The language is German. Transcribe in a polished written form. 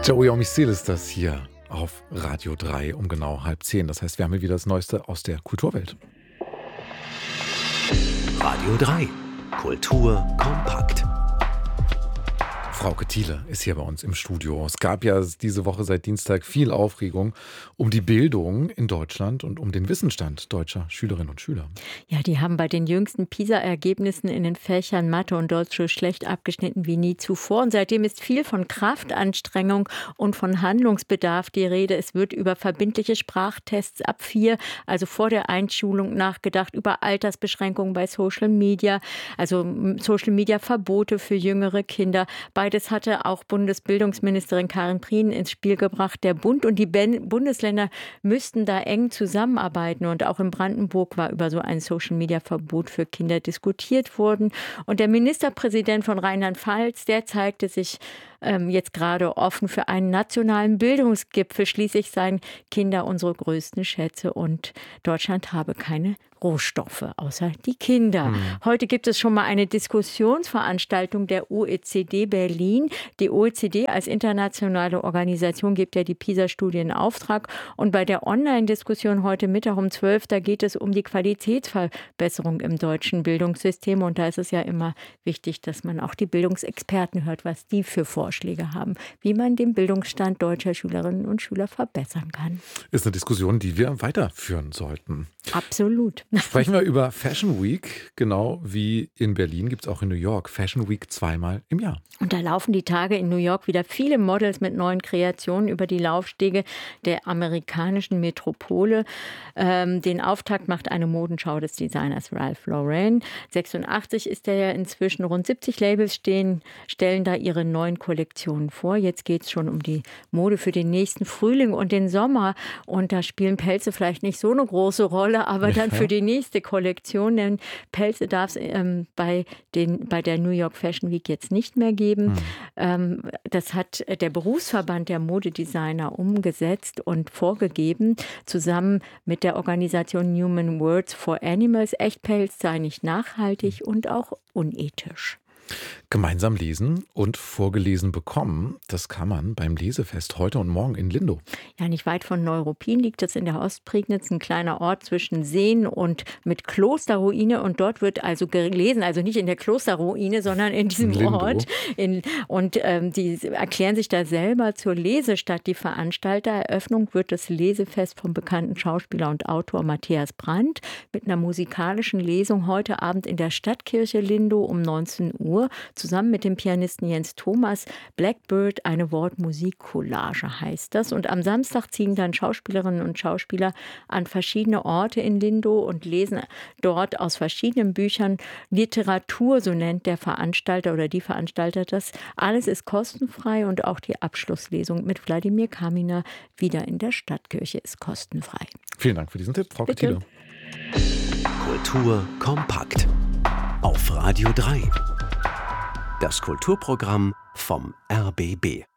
Joey Omicil ist das hier auf Radio 3 um genau 9:30. Das heißt, wir haben hier wieder das Neueste aus der Kulturwelt. Radio 3. Kultur kompakt. Frauke Thiele ist hier bei uns im Studio. Es gab ja diese Woche seit Dienstag viel Aufregung um die Bildung in Deutschland und um den Wissensstand deutscher Schülerinnen und Schüler. Ja, die haben bei den jüngsten PISA-Ergebnissen in den Fächern Mathe und Deutsch so schlecht abgeschnitten wie nie zuvor. Und seitdem ist viel von Kraftanstrengung und von Handlungsbedarf die Rede. Es wird über verbindliche Sprachtests ab 4, also vor der Einschulung, nachgedacht, über Altersbeschränkungen bei Social Media, also Social Media Verbote für jüngere Kinder. Beides hatte auch Bundesbildungsministerin Karin Prien ins Spiel gebracht. Der Bund und die Bundesländer müssten da eng zusammenarbeiten. Und auch in Brandenburg war über so ein Social-Media-Verbot für Kinder diskutiert worden. Und der Ministerpräsident von Rheinland-Pfalz, der zeigte sich jetzt gerade offen für einen nationalen Bildungsgipfel. Schließlich seien Kinder unsere größten Schätze und Deutschland habe keine Rohstoffe, außer die Kinder. Heute gibt es schon mal eine Diskussionsveranstaltung der OECD Berlin. Die OECD als internationale Organisation gibt ja die PISA-Studie in Auftrag. Und bei der Online-Diskussion heute Mittag um 12, da geht es um die Qualitätsverbesserung im deutschen Bildungssystem. Und da ist es ja immer wichtig, dass man auch die Bildungsexperten hört, was die für Vorschläge haben, wie man den Bildungsstand deutscher Schülerinnen und Schüler verbessern kann. Ist eine Diskussion, die wir weiterführen sollten. Absolut. Sprechen wir über Fashion Week. Genau wie in Berlin gibt es auch in New York Fashion Week zweimal im Jahr. Und da laufen die Tage in New York wieder viele Models mit neuen Kreationen über die Laufstege der amerikanischen Metropole. Den Auftakt macht eine Modenschau des Designers Ralph Lauren. 86 ist er ja inzwischen. Rund 70 Labels stellen da ihre neuen Kollektionen vor. Jetzt geht es schon um die Mode für den nächsten Frühling und den Sommer. Und da spielen Pelze vielleicht nicht so eine große Rolle, aber dann für die nächste Kollektion, denn Pelze darf es bei der New York Fashion Week jetzt nicht mehr geben. Das hat der Berufsverband der Modedesigner umgesetzt und vorgegeben, zusammen mit der Organisation Human Words for Animals. Echtpelz sei nicht nachhaltig und auch unethisch. Gemeinsam lesen und vorgelesen bekommen, das kann man beim Lesefest heute und morgen in Lindow. Ja, nicht weit von Neuruppin liegt es in der Ostprignitz, ein kleiner Ort zwischen Seen und mit Klosterruine. Und dort wird also gelesen, also nicht in der Klosterruine, sondern in diesem Ort. Die erklären sich da selber zur Lesestadt, die Veranstalter. Eröffnung wird das Lesefest vom bekannten Schauspieler und Autor Matthias Brandt mit einer musikalischen Lesung heute Abend in der Stadtkirche Lindow um 19 Uhr. Zusammen mit dem Pianisten Jens Thomas. Blackbird, eine Wortmusik-Collage heißt das. Und am Samstag ziehen dann Schauspielerinnen und Schauspieler an verschiedene Orte in Lindow und lesen dort aus verschiedenen Büchern Literatur, so nennt der Veranstalter oder die Veranstalter das. Alles ist kostenfrei und auch die Abschlusslesung mit Wladimir Kaminer wieder in der Stadtkirche ist kostenfrei. Vielen Dank für diesen Tipp, Frau Thiele. Kultur kompakt. Auf Radio 3. Das Kulturprogramm vom RBB.